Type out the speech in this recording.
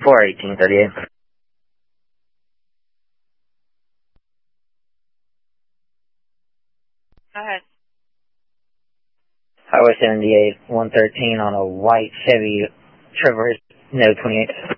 41838. Go ahead. Highway 78, 113 on a white Chevy Traverse, no 28.